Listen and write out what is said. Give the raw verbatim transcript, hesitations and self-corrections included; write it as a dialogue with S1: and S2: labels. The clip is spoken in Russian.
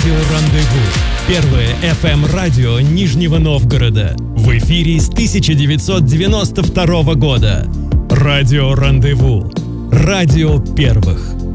S1: Радио Рандеву. Первое эф эм-радио Нижнего Новгорода. В эфире с тысяча девятьсот девяносто второго года. Радио Рандеву. Радио первых.